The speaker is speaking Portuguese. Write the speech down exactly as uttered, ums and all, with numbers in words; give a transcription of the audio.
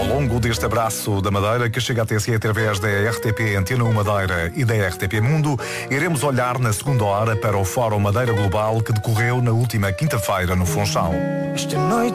longo deste abraço da Madeira, que chega até si através da R T P Antena um Madeira e da R T P Mundo, iremos olhar na segunda hora para o Fórum Madeira Global que decorreu na última quinta-feira no Funchal. Esta noite